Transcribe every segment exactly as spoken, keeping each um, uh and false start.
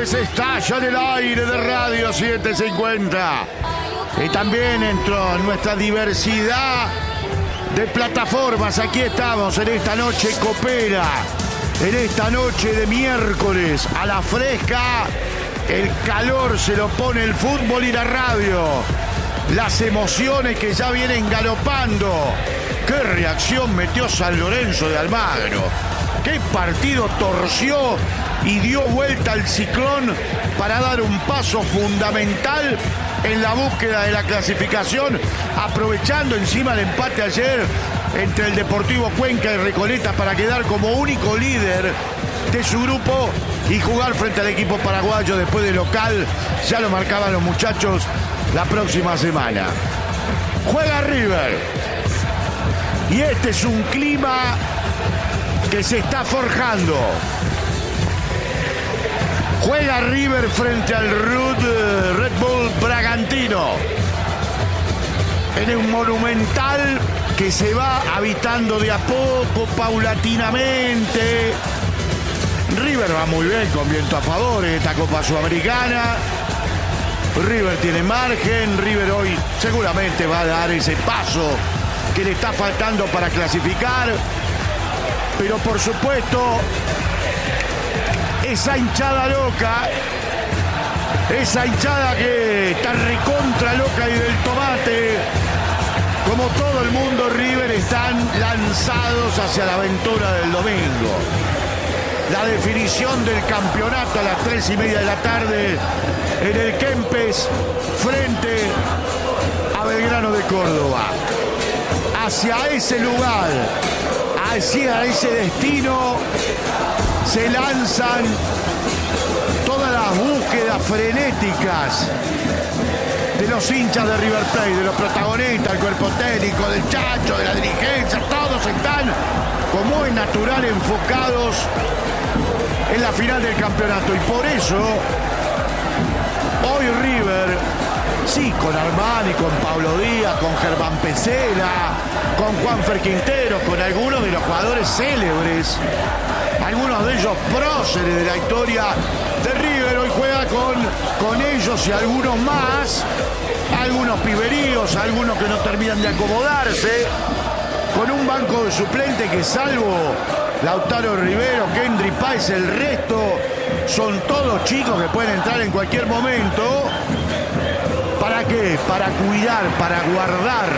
noches, estalla en el aire de Radio setecientos cincuenta. Y también entró en nuestra diversidad de plataformas. Aquí estamos en esta noche copera, en esta noche de miércoles, a la fresca. El calor se lo pone el fútbol y la radio. Las emociones que ya vienen galopando. ¡Qué reacción metió San Lorenzo de Almagro! ¡Qué partido torció y dio vuelta al ciclón para dar un paso fundamental en la búsqueda de la clasificación, aprovechando encima el empate ayer entre el Deportivo Cuenca y Recoleta para quedar como único líder de su grupo y jugar frente al equipo paraguayo después de local? Ya lo marcaban los muchachos la próxima semana. Juega River. Y este es un clima que se está forjando. Juega River frente al Red Bull Bragantino. En un monumental que se va habitando de a poco, paulatinamente. River va muy bien con viento a favor en esta Copa Sudamericana. River tiene margen. River hoy seguramente va a dar ese paso que le está faltando para clasificar. Pero por supuesto, esa hinchada loca, esa hinchada que está recontra loca y del tomate, como todo el mundo, River están lanzados hacia la aventura del domingo. La definición del campeonato a las tres y media de la tarde en el Kempes frente a Belgrano de Córdoba. Hacia ese lugar, hacia ese destino, se lanzan todas las búsquedas frenéticas de los hinchas de River Plate, de los protagonistas, del cuerpo técnico, del Chacho, de la dirigencia. Todos están, como es natural, enfocados en la final del campeonato. Y por eso, hoy River, sí, con Armani, con Pablo Díaz, con Germán Pesela, con Juanfer Quintero, con algunos de los jugadores célebres, algunos de ellos próceres de la historia de River, hoy juega con, con ellos y algunos más, algunos piberíos, algunos que no terminan de acomodarse, con un banco de suplente que, salvo Lautaro Rivero, Kendry Páez, el resto son todos chicos que pueden entrar en cualquier momento. ¿Para qué? Para cuidar, para guardar,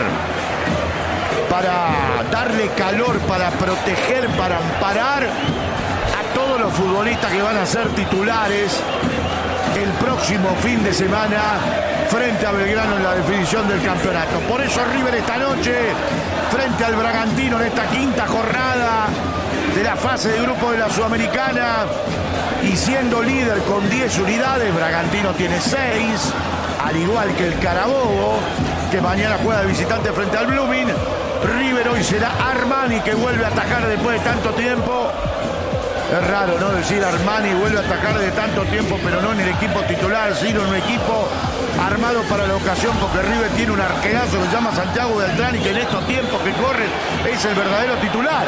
para darle calor, para proteger, para amparar a todos los futbolistas que van a ser titulares el próximo fin de semana frente a Belgrano en la definición del campeonato. Por eso River esta noche frente al Bragantino en esta quinta jornada de la fase de grupo de la Sudamericana, y siendo líder con diez unidades. Bragantino tiene seis, al igual que el Carabobo, que mañana juega de visitante frente al Blooming. River hoy será Armani, que vuelve a atajar después de tanto tiempo. Es raro, ¿no?, decir Armani vuelve a atajar de tanto tiempo, pero no en el equipo titular, sino en un equipo armado para la ocasión, porque River tiene un arquerazo que se llama Santiago Beltrán y que en estos tiempos que corren es el verdadero titular.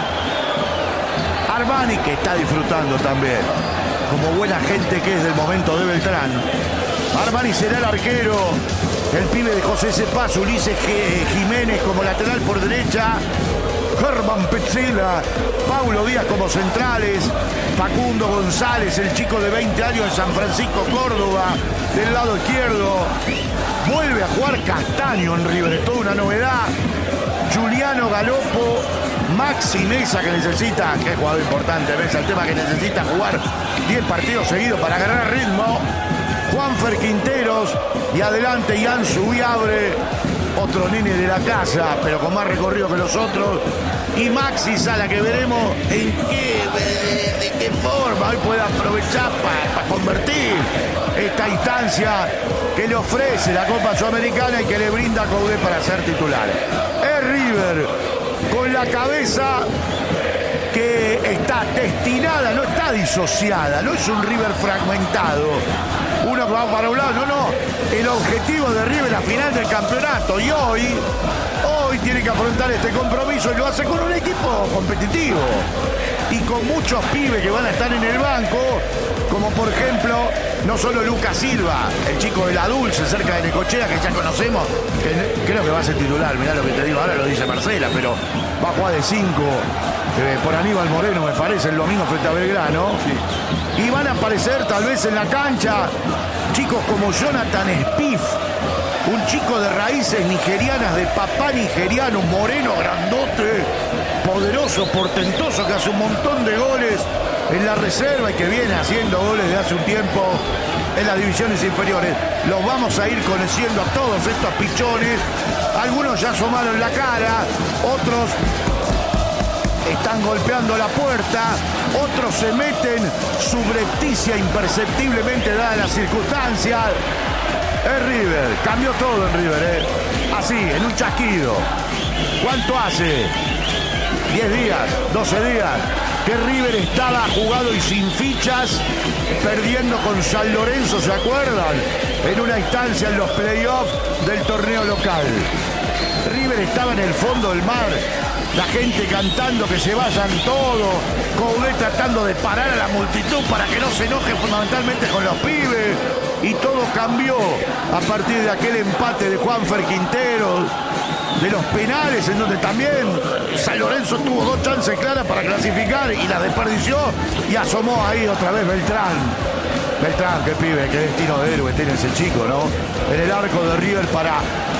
Armani, que está disfrutando también, como buena gente que es del momento de Beltrán. Armani será el arquero, el pibe de José Cepaz, Ulises Jiménez como lateral por derecha, Germán Petzela, Paulo Díaz como centrales, Facundo González, el chico de veinte años de San Francisco, Córdoba, del lado izquierdo. Vuelve a jugar Castaño en River, es toda una novedad. Juliano Galopo, Maxi Mesa, que necesita, que es jugador importante, Mesa, el tema que necesita jugar diez partidos seguidos para agarrar ritmo. Juanfer Quinteros y adelante Ian Zubiabre, otro nene de la casa, pero con más recorrido que los otros. Y Maxi Sala, que veremos en qué, de, de qué forma hoy puede aprovechar para, para convertir esta instancia que le ofrece la Copa Sudamericana y que le brinda a Coudet para ser titular. Es River con la cabeza que está destinada, no está disociada, no es un River fragmentado, uno que va para un lado, no, no, el objetivo de River es la final del campeonato, y hoy, hoy tiene que afrontar este compromiso, y lo hace con un equipo competitivo, y con muchos pibes que van a estar en el banco, como por ejemplo, no solo Lucas Silva, el chico de la Dulce, cerca de Necochea, que ya conocemos, que creo que va a ser titular, mirá lo que te digo, ahora lo dice Marcela, pero va a jugar de cinco eh, por Aníbal Moreno, me parece, el domingo frente a Belgrano. Sí. Y van a aparecer tal vez en la cancha chicos como Jonathan Spiff, un chico de raíces nigerianas, de papá nigeriano, moreno, grandote, poderoso, portentoso, que hace un montón de goles en la reserva y que viene haciendo goles de hace un tiempo en las divisiones inferiores. Los vamos a ir conociendo a todos estos pichones. Algunos ya asomaron la cara, otros están golpeando la puerta, otros se meten subrepticia, imperceptiblemente dadas las circunstancias. Es River, cambió todo en River, ¿eh? Así, en un chasquido. ¿Cuánto hace? diez días, doce días, que River estaba jugado y sin fichas, perdiendo con San Lorenzo, ¿se acuerdan? En una instancia en los playoffs del torneo local. River estaba en el fondo del mar, la gente cantando que se vayan todos, Coudet tratando de parar a la multitud para que no se enoje fundamentalmente con los pibes, y todo cambió a partir de aquel empate de Juanfer Quintero, de los penales en donde también San Lorenzo tuvo dos chances claras para clasificar y las desperdició, y asomó ahí otra vez Beltrán. Beltrán, qué pibe, qué destino de héroe tiene ese chico, ¿no? En el arco de River para,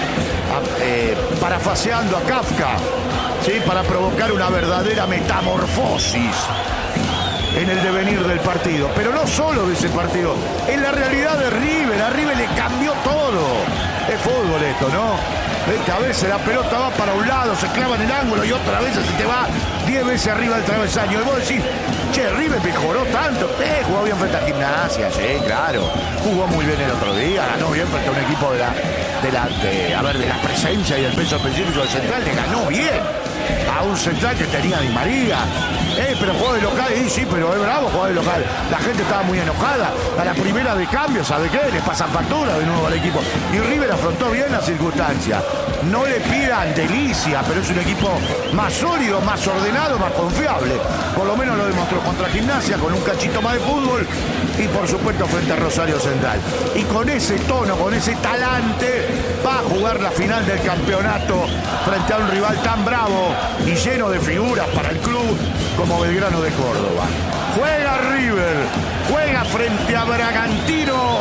eh, parafaseando a Kafka, ¿sí? Para provocar una verdadera metamorfosis en el devenir del partido. Pero no solo de ese partido, en la realidad de River. A River le cambió todo. Es fútbol esto, ¿no? Es que a veces la pelota va para un lado, se clava en el ángulo, y otra vez se te va diez veces arriba del travesaño. Y vos decís, che, River mejoró tanto. Eh, jugó bien frente a Gimnasia, sí, claro. Jugó muy bien el otro día, ganó bien frente a un equipo de la, de la, de, a ver, de la presencia y el peso específico del Central, le ganó bien a un Central que tenía Di María. Eh, pero jugó de local, y sí, pero es bravo jugar de local. La gente estaba muy enojada. A la primera de cambio, ¿sabe qué? Les pasan factura de nuevo al equipo. Y River afrontó bien la circunstancia. No le pidan delicia, pero es un equipo más sólido, más ordenado, más confiable. Por lo menos lo demostró contra Gimnasia, con un cachito más de fútbol, y por supuesto frente a Rosario Central. Y con ese tono, con ese talante, va a jugar la final del campeonato frente a un rival tan bravo y lleno de figuras para el club como Belgrano de Córdoba. Juega River, juega frente a Bragantino.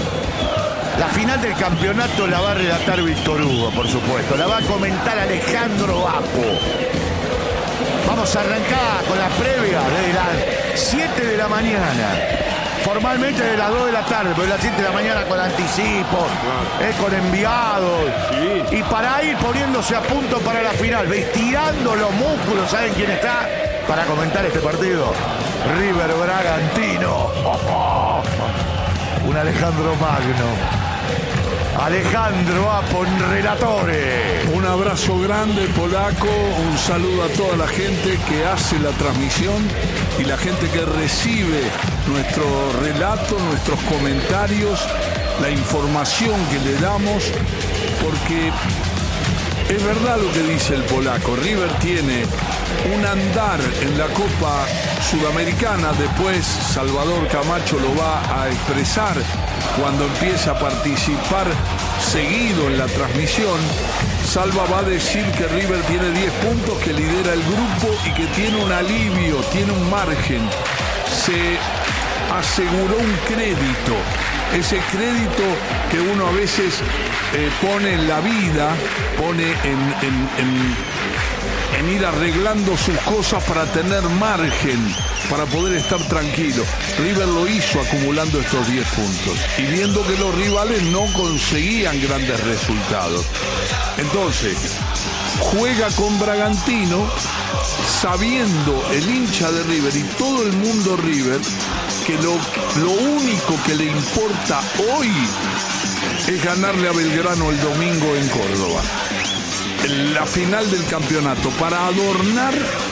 La final del campeonato la va a relatar Víctor Hugo, por supuesto. La va a comentar Alejandro Apo. Vamos a arrancar con la previa desde las siete de la mañana. Formalmente de las dos de la tarde, pero de las siete de la mañana con anticipo, eh, con enviados. Sí. Y para ir poniéndose a punto para la final, estirando los músculos, ¿saben quién está para comentar este partido? River Bragantino. Oh, oh. Un Alejandro Magno. Alejandro Apon, relatore. Un abrazo grande, polaco. Un saludo a toda la gente que hace la transmisión y la gente que recibe nuestro relato, nuestros comentarios, la información que le damos, porque es verdad lo que dice el polaco. River tiene un andar en la Copa Sudamericana, después Salvador Camacho lo va a expresar cuando empieza a participar seguido en la transmisión. Salva va a decir que River tiene diez puntos, que lidera el grupo y que tiene un alivio, tiene un margen. Se aseguró un crédito, ese crédito que uno a veces eh, pone en la vida, pone en, en, en en ir arreglando sus cosas para tener margen, para poder estar tranquilo. River lo hizo acumulando estos diez puntos y viendo que los rivales no conseguían grandes resultados. Entonces, juega con Bragantino sabiendo el hincha de River y todo el mundo River que lo, lo único que le importa hoy es ganarle a Belgrano el domingo en Córdoba. La final del campeonato, para adornar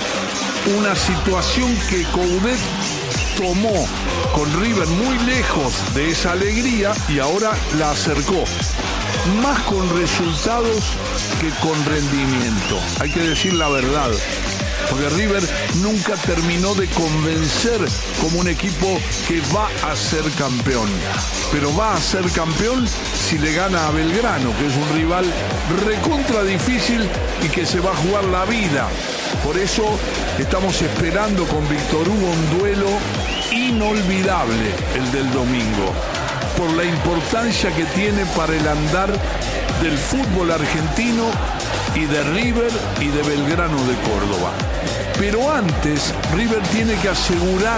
una situación que Coudet tomó con River muy lejos de esa alegría y ahora la acercó, más con resultados que con rendimiento. Hay que decir la verdad. porque River nunca terminó de convencer como un equipo que va a ser campeón. Pero va a ser campeón si le gana a Belgrano, que es un rival recontra difícil y que se va a jugar la vida. Por eso estamos esperando con Víctor Hugo un duelo inolvidable, el del domingo, por la importancia que tiene para el andar del fútbol argentino y de River y de Belgrano de Córdoba. Pero antes, River tiene que asegurar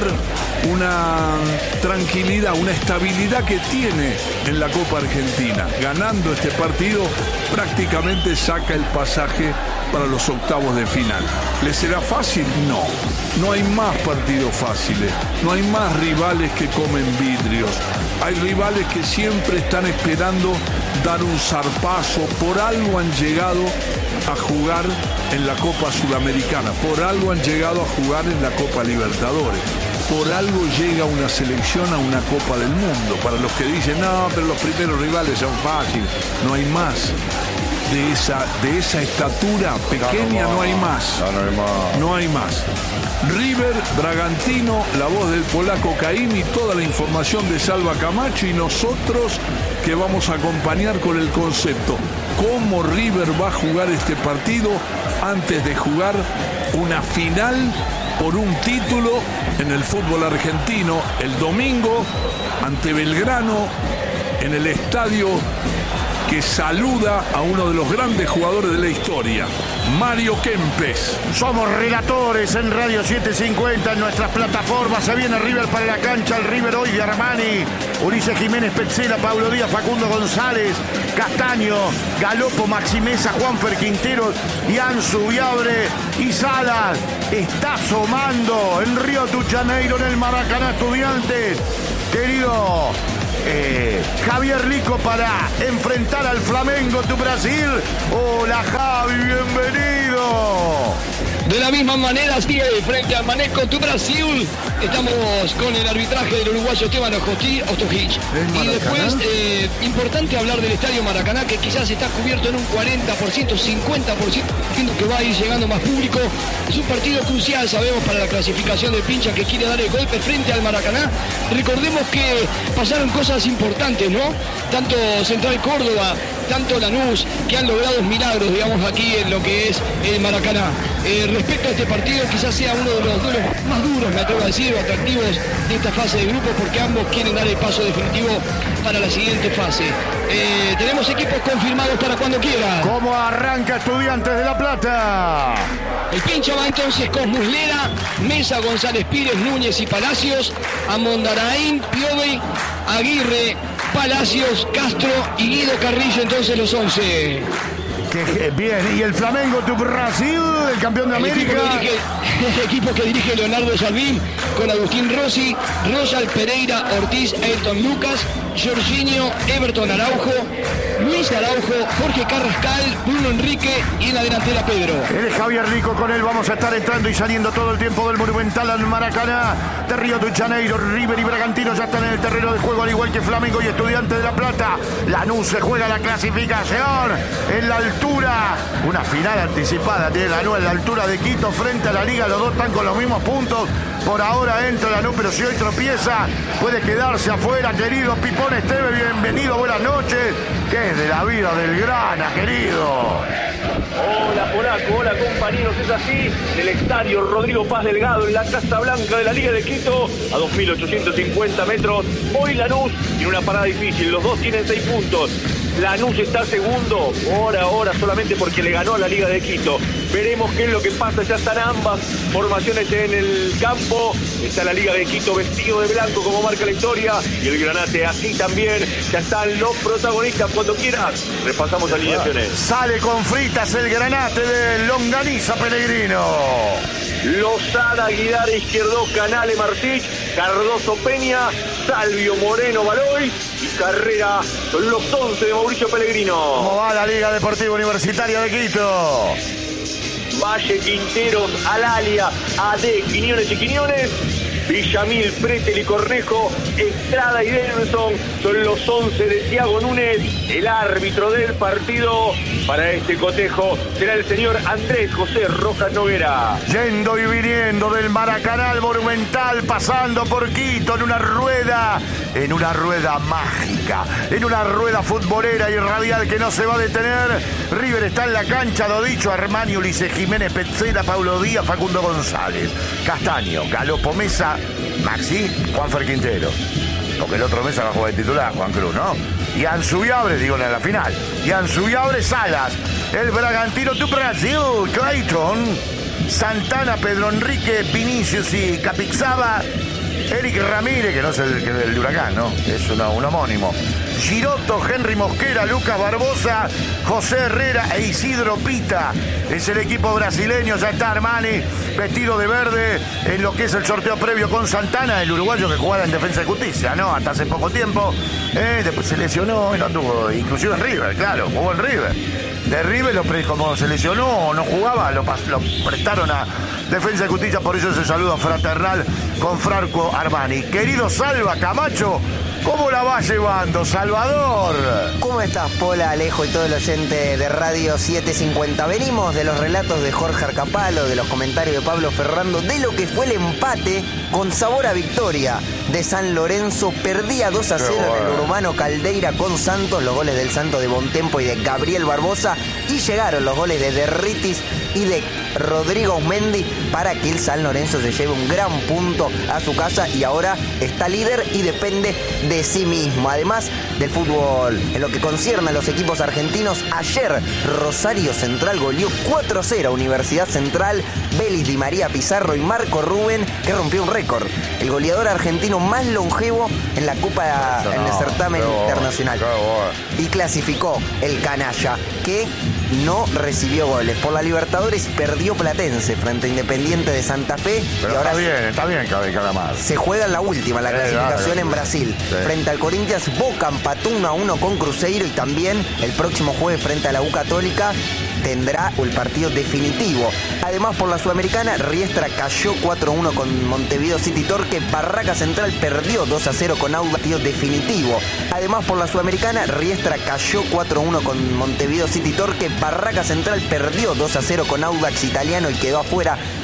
una tranquilidad, una estabilidad que tiene en la Copa Argentina. Ganando este partido, prácticamente saca el pasaje para los octavos de final. ¿Le será fácil? No. No hay más partidos fáciles. No hay más rivales que comen vidrios. Hay rivales que siempre están esperando dar un zarpazo. Por algo han llegado a jugar en la Copa Sudamericana. Por algo han llegado a jugar en la Copa Libertadores. Por algo llega una selección a una Copa del Mundo. Para los que dicen, no, pero los primeros rivales son fáciles. No hay más. De esa, de esa estatura pequeña no hay más. No hay más. River, Bragantino, la voz del polaco Caín y toda la información de Salva Camacho, y nosotros que vamos a acompañar con el concepto cómo River va a jugar este partido antes de jugar una final por un título en el fútbol argentino el domingo ante Belgrano en el estadio que saluda a uno de los grandes jugadores de la historia, Mario Kempes. Somos relatores en Radio setecientos cincuenta, en nuestras plataformas. Se viene River para la cancha, el River hoy de Armani, Ulises Jiménez, Petzela, Pablo Díaz, Facundo González, Castaño, Galopo, Maximeza, Juanfer Quintero, Ianzu, Viabre y Salas. Está asomando en Río de Janeiro, en el Maracaná, Estudiantes. Querido Eh, Javier Lico, para enfrentar al Flamengo de Brasil. Hola Javi, bienvenido. De la misma manera, sigue frente al Maneco de Brasil. Estamos con el arbitraje del uruguayo Esteban Ostojic. Y después, eh, importante hablar del Estadio Maracaná, que quizás está cubierto en un cuarenta por ciento, cincuenta por ciento, que va a ir llegando más público. Es un partido crucial, sabemos, para la clasificación del Pincha, que quiere dar el golpe frente al Maracaná. Recordemos que pasaron cosas importantes, ¿no? Tanto Central Córdoba, tanto Lanús, que han logrado milagros, digamos, aquí en lo que es el Maracaná. Eh, respecto a este partido, quizás sea uno de los duelos más duros, me atrevo a decir, o atractivos de esta fase de grupos, porque ambos quieren dar el paso definitivo para la siguiente fase. Eh, tenemos equipos confirmados para cuando quiera. ¿Cómo arranca Estudiantes de La Plata? El Pincha va entonces con Muslera, Mesa, González Pires, Núñez y Palacios, Amondaraín, Piove, Aguirre, Palacios, Castro y Guido Carrillo, entonces los once. Que, bien, y el Flamengo de Brasil, el campeón de el América. Equipo que, dirige, el equipo que dirige Leonardo Salvín, con Agustín Rossi, Rosal Pereira, Ortiz, Ayrton Lucas, Jorginho, Everton Araujo, Luis Araujo, Jorge Carrascal, Bruno Enrique y en la delantera Pedro. Él es Javier Lico, con él vamos a estar entrando y saliendo todo el tiempo del Monumental al Maracaná de Río de Janeiro. River y Bragantino ya están en el terreno de juego, al igual que Flamengo y Estudiantes de La Plata. Lanús se juega la clasificación en la altura, una final anticipada tiene Lanús en la altura de Quito frente a la Liga. Los dos están con los mismos puntos. Por ahora entra Lanús, pero si hoy tropieza puede quedarse afuera. Querido Pipón Esteve, bienvenido, buenas noches. ¿Qué es de la vida del Grana, querido? Hola Polaco, hola compañeros, es así, el estadio Rodrigo Paz Delgado en la Casa Blanca de la Liga de Quito, a dos mil ochocientos cincuenta metros. Hoy Lanús tiene una parada difícil, los dos tienen seis puntos. Lanús está segundo, por ahora solamente porque le ganó a la Liga de Quito. Veremos qué es lo que pasa, ya están ambas formaciones en el campo. Está la Liga de Quito vestido de blanco como marca la historia, y el Granate así también. Ya están los protagonistas, cuando quieras repasamos alineaciones. Sale con fritas el Granate de Longaniza Pellegrino. Lozada, Guidara, Izquierdo, Canale, Martich, Cardoso, Peña, Salvio, Moreno, Baloy y Carrera. Son los once de Mauricio Pellegrino. ¿Cómo va la Liga Deportiva Universitaria de Quito? Valle, Quinteros, Alalia, A D, Quiñones y Quiñones. Villamil, Pretel y Cornejo, Estrada y Denson son los once de Thiago Núñez. El árbitro del partido para este cotejo será el señor Andrés José Rojas Noguera. Yendo y viniendo del Maracaná al Monumental, pasando por Quito en una rueda, en una rueda mágica, en una rueda futbolera y radial que no se va a detener. River está en la cancha, lo dicho, Armani, Ulises Jiménez, Petzela, Paulo Díaz, Facundo González, Castaño, Galopo Mesa, Maxi, Juanfer Quintero. Porque el otro Mesa va a jugar de titular, Juan Cruz, ¿no? Y Anzubiabre, digo, en la final. Y Anzubiabre, Salas, el Bragantino de Brasil, Clayton, Santana, Pedro Enrique, Vinicius y Capixaba, Eric Ramírez, que no es el, el, el Huracán, ¿no? Es una, un homónimo. Giroto, Henry Mosquera, Lucas Barbosa, José Herrera e Isidro Pita. Es el equipo brasileño, ya está Armani vestido de verde en lo que es el sorteo previo con Santana, el uruguayo que jugaba en Defensa de Justicia, ¿no? Hasta hace poco tiempo. Eh, después se lesionó y no tuvo, inclusive en River, claro, jugó en River. De River, lo pre, como se lesionó o no jugaba, lo, lo prestaron a Defensa de Justicia, por eso ese saludo fraternal con Franco Armani. Querido Salva Camacho, ¿cómo la va llevando, Salvador? ¿Cómo estás, Pola, Alejo y todo el oyente de Radio setecientos cincuenta? Venimos de los relatos de Jorge Arcapalo, de los comentarios de Pablo Ferrando, de lo que fue el empate con sabor a victoria de San Lorenzo. Perdía dos a cero en el urbano Caldeira con Santos, los goles del Santo de Bontempo y de Gabriel Barbosa, y llegaron los goles de Derritis y de Rodrigo Mendy para que el San Lorenzo se lleve un gran punto a su casa y ahora está líder y depende de sí mismo. Además del fútbol, en lo que concierne a los equipos argentinos, ayer Rosario Central goleó cuatro a cero a Universidad Central. Vélez, Di María Pizarro y Marco Rubén, que rompió un récord, el goleador argentino más longevo en la Copa, en el certamen internacional, y clasificó el canalla, que no recibió goles. Por la Libertadores perdió Platense frente a Independiente de Santa Fe. Pero y ahora está bien, está bien cada más. Se juega en la última, la eh, clasificación dale, en Brasil. Sí. Frente al Corinthians, Boca empató uno a uno con Cruzeiro, y también el próximo jueves frente a la U Católica tendrá el partido definitivo. Además, por la Sudamericana, Riestra cayó cuatro a uno con Montevideo City Torque. Barraca Central perdió dos a cero con Audax, partido definitivo. Además, por la Sudamericana, Riestra cayó cuatro a uno con Montevideo City Torque. Barraca Central perdió dos a cero con Audax Italiano y quedó afuera